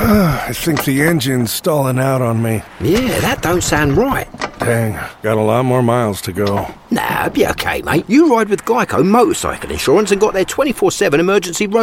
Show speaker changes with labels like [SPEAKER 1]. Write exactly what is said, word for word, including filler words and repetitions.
[SPEAKER 1] I think the engine's stalling out on me.
[SPEAKER 2] Yeah, that don't sound right.
[SPEAKER 1] Dang, got a lot more miles to go.
[SPEAKER 2] Nah, be okay, mate. You ride with Geico Motorcycle Insurance and got their twenty-four seven emergency road